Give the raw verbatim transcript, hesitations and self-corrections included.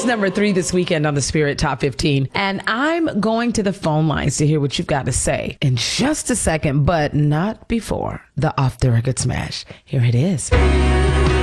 It's number three this weekend on the Spirit Top fifteen. And I'm going to the phone lines to hear what you've got to say in just a second, but not before the Off the Record Smash. Here it is.